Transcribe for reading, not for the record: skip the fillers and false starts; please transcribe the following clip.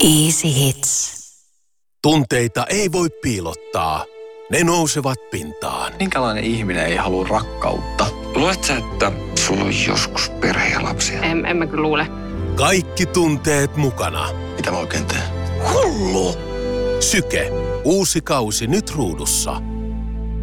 Easy Hits. Tunteita ei voi piilottaa. Ne nousevat pintaan. Minkälainen ihminen ei halua rakkautta? Luuletko sä, että sulla on joskus perhe ja lapsia? En mä kyllä luule. Kaikki tunteet mukana. Mitä mä oikein teen? Hullu! Syke. Uusi kausi nyt ruudussa.